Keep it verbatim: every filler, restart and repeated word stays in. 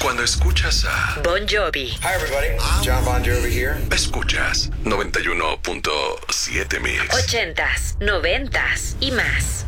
Cuando escuchas a Bon Jovi. Hi everybody, John Bon Jovi here. Escuchas noventa y uno punto siete Mix. Ochentas, noventas y más.